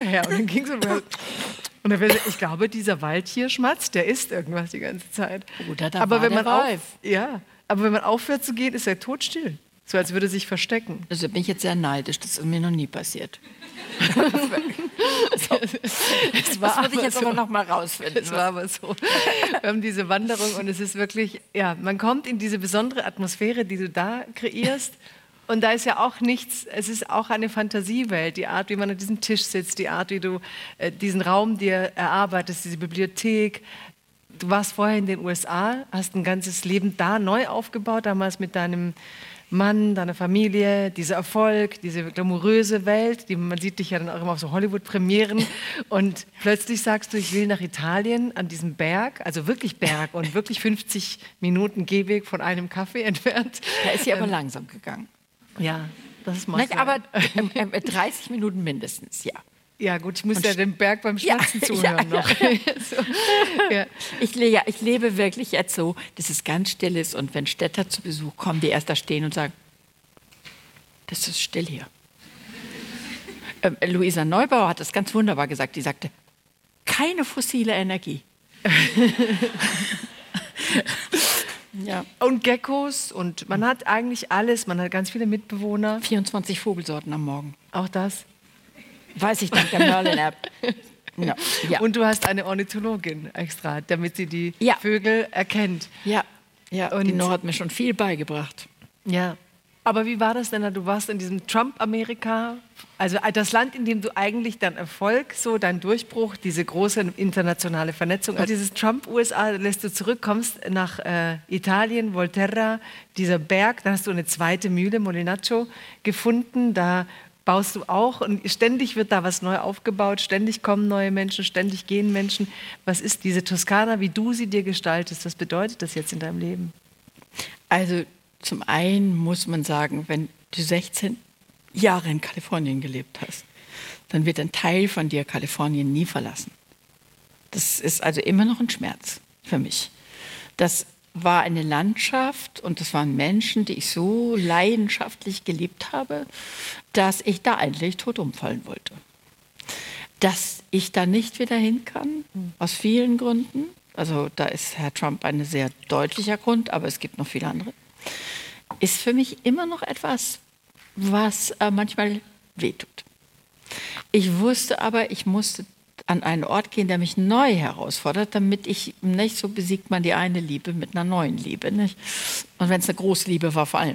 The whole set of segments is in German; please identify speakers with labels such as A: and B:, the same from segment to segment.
A: her. Und dann ging es und dann, ich glaube, dieser Wald hier schmatzt, der isst irgendwas die ganze Zeit.
B: Oder da
A: aber
B: war
A: wenn
B: der
A: man
B: Wolf.
A: aber wenn man aufhört zu gehen, ist er totstill. So als würde er sich verstecken.
B: Also bin ich jetzt sehr neidisch, das ist mir noch nie passiert. Das würde ich jetzt aber noch mal rausfinden.
A: Es war aber so. Wir haben diese Wanderung und es ist wirklich, ja, man kommt in diese besondere Atmosphäre, die du da kreierst. Und da ist ja auch nichts, es ist auch eine Fantasiewelt, die Art, wie man an diesem Tisch sitzt, die Art, wie du diesen Raum dir erarbeitest, diese Bibliothek. Du warst vorher in den USA, hast ein ganzes Leben da neu aufgebaut, damals mit deinem Mann, deiner Familie, dieser Erfolg, diese glamouröse Welt, man sieht dich ja dann auch immer auf so Hollywood-Premieren und plötzlich sagst du, ich will nach Italien an diesem Berg, also wirklich Berg und wirklich 50 Minuten Gehweg von einem Café entfernt.
B: Da ist sie aber langsam gegangen.
A: Ja, das mag
B: Nicht,
A: sein.
B: aber 30 Minuten mindestens, ja.
A: Ja gut, ich muss ja dem Berg beim Schmatzen zuhören noch. So, ja.
B: Ich lebe wirklich jetzt so, dass es ganz still ist und wenn Städter zu Besuch kommen, die erst da stehen und sagen, das ist still hier. Luisa Neubauer hat das ganz wunderbar gesagt, die sagte, keine fossile Energie. Ja.
A: Und Geckos und man hat eigentlich alles, man hat ganz viele Mitbewohner.
B: 24 Vogelsorten am Morgen.
A: Auch das.
B: Weiß ich dank der Merlin-App. No. Ja.
A: Und du hast eine Ornithologin extra, damit sie die Vögel erkennt.
B: Ja,
A: und
B: die Nora hat mir schon viel beigebracht.
A: Ja. Aber wie war das denn? Du warst in diesem Trump-Amerika, also das Land, in dem du eigentlich dein Erfolg, so dein Durchbruch, diese große internationale Vernetzung, also dieses Trump-USA lässt du zurück, kommst nach Italien, Volterra, dieser Berg, da hast du eine zweite Mühle, Molinaccio, gefunden, da baust du auch und ständig wird da was neu aufgebaut, ständig kommen neue Menschen, ständig gehen Menschen. Was ist diese Toskana, wie du sie dir gestaltest? Was bedeutet das jetzt in deinem Leben?
B: Also zum einen muss man sagen, wenn du 16 Jahre in Kalifornien gelebt hast, dann wird ein Teil von dir Kalifornien nie verlassen. Das ist also immer noch ein Schmerz für mich. Das war eine Landschaft und das waren Menschen, die ich so leidenschaftlich geliebt habe, dass ich da eigentlich tot umfallen wollte. Dass ich da nicht wieder hin kann, aus vielen Gründen. Also da ist Herr Trump ein sehr deutlicher Grund, aber es gibt noch viele andere. Ist für mich immer noch etwas, was manchmal wehtut. Ich wusste aber, ich musste an einen Ort gehen, der mich neu herausfordert, damit ich nicht so besiegt man die eine Liebe mit einer neuen Liebe. Nicht? Und wenn es eine große Liebe war, vor allem.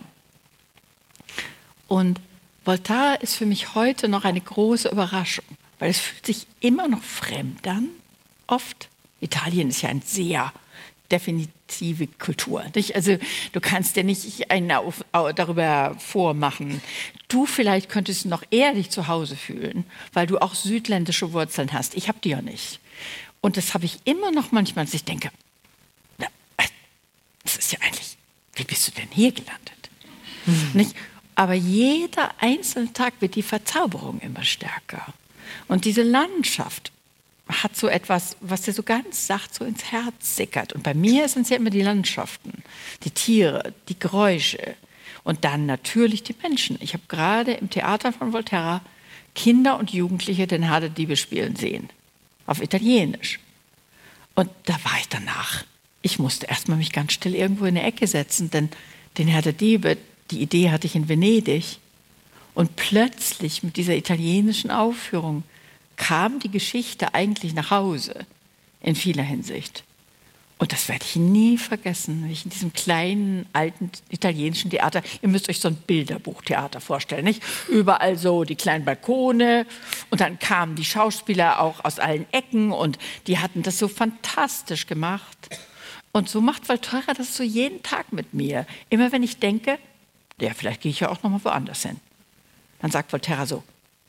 B: Und Volterra ist für mich heute noch eine große Überraschung, weil es fühlt sich immer noch fremd an, oft. Italien ist ja ein sehr definitive Kultur. Nicht? Also du kannst dir nicht darüber vormachen. Du vielleicht könntest noch eher dich zu Hause fühlen, weil du auch südländische Wurzeln hast. Ich habe die ja nicht. Und das habe ich immer noch manchmal, dass ich denke, na, das ist ja eigentlich, wie bist du denn hier gelandet? Nicht? Aber jeder einzelne Tag wird die Verzauberung immer stärker. Und diese Landschaft hat so etwas, was dir so ganz sacht so ins Herz sickert. Und bei mir sind es ja immer die Landschaften, die Tiere, die Geräusche und dann natürlich die Menschen. Ich habe gerade im Theater von Volterra Kinder und Jugendliche den Herr der Diebe spielen sehen, auf Italienisch. Und da war ich danach. Ich musste erstmal mich ganz still irgendwo in eine Ecke setzen, denn den Herr der Diebe, die Idee hatte ich in Venedig. Und plötzlich mit dieser italienischen Aufführung kam die Geschichte eigentlich nach Hause, in vieler Hinsicht. Und das werde ich nie vergessen, wenn ich in diesem kleinen, alten italienischen Theater, ihr müsst euch so ein Bilderbuchtheater vorstellen, nicht? Überall so die kleinen Balkone und dann kamen die Schauspieler auch aus allen Ecken und die hatten das so fantastisch gemacht. Und so macht Volterra das so jeden Tag mit mir. Immer wenn ich denke, ja, vielleicht gehe ich ja auch noch mal woanders hin. Dann sagt Volterra so,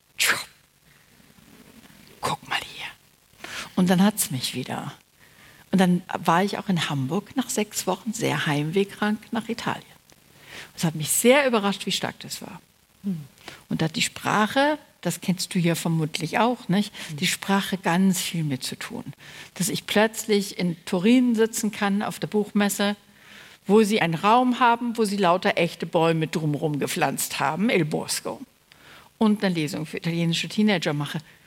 B: guck mal hier. Und dann hat es mich wieder. Und dann war ich auch in Hamburg nach 6 Wochen sehr heimwehkrank nach Italien. Es hat mich sehr überrascht, wie stark das war. Und da hat die Sprache, das kennst du ja vermutlich auch, nicht? Die Sprache ganz viel mit zu tun. Dass ich plötzlich in Turin sitzen kann auf der Buchmesse, wo sie einen Raum haben, wo sie lauter echte Bäume drumherum gepflanzt haben, Il Bosco. Und eine Lesung für italienische Teenager mache.